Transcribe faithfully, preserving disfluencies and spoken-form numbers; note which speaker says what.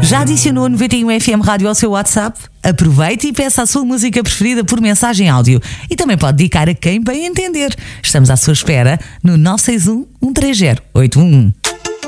Speaker 1: Já adicionou a noventa e um F M Rádio ao seu WhatsApp? Aproveite e peça a sua música preferida por mensagem áudio. E também pode dedicar a quem bem entender. Estamos à sua espera no nove seis um, um três zero, oito um um.